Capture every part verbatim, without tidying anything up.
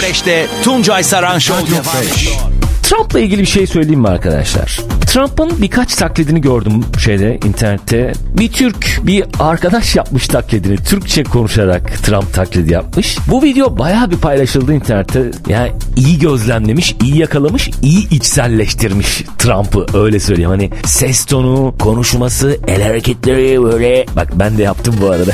beşte Tuncay Saran Show devam ediyor. Trump'la ilgili bir şey söyleyeyim mi arkadaşlar? Trump'ın birkaç taklidini gördüm şeyde, internette. Bir Türk, bir arkadaş yapmış taklidini. Türkçe konuşarak Trump taklidi yapmış. Bu video bayağı bir paylaşıldı internette. Yani iyi gözlemlemiş, iyi yakalamış, iyi içselleştirmiş Trump'ı, öyle söyleyeyim. Hani ses tonu, konuşması, el hareketleri böyle. Bak ben de yaptım bu arada.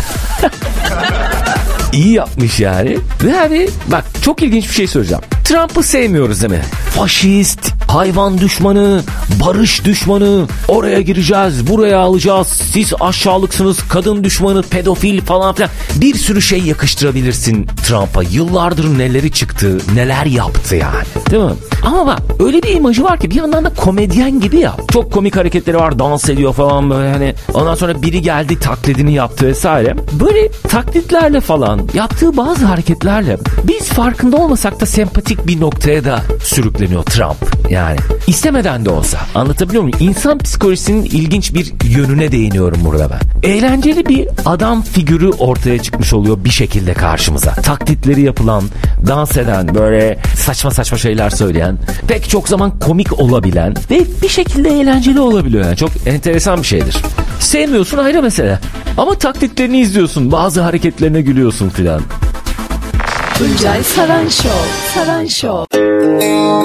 İyi yapmış yani. Ve hani bak çok ilginç bir şey söyleyeceğim. Trump'ı sevmiyoruz değil mi? Faşist, hayvan düşmanı, barış düşmanı, oraya gireceğiz, buraya alacağız, siz aşağılıksınız, kadın düşmanı, pedofil falan filan. Bir sürü şey yakıştırabilirsin Trump'a. Yıllardır neleri çıktı, neler yaptı yani. Değil mi? Ama bak öyle bir imajı var ki bir yandan da komedyen gibi ya. Çok komik hareketleri var, dans ediyor falan böyle hani. Ondan sonra biri geldi taklidini yaptı vesaire. Böyle taklitlerle falan, yaptığı bazı hareketlerle biz farkında olmasak da sempatik bir noktaya da sürükleniyor Trump. Yani istemeden de olsa, anlatabiliyor muyum? İnsan psikolojisinin ilginç bir yönüne değiniyorum burada ben. Eğlenceli bir adam figürü ortaya çıkmış oluyor bir şekilde karşımıza. Taklitleri yapılan, dans eden, böyle saçma saçma şeyler söyleyen, pek çok zaman komik olabilen ve bir şekilde eğlenceli olabiliyor. Yani çok enteresan bir şeydir. Sevmiyorsun ayrı mesele. Ama taklitlerini izliyorsun, bazı hareketlerine gülüyorsun filan. Tuncay Saran Show. Saran Show.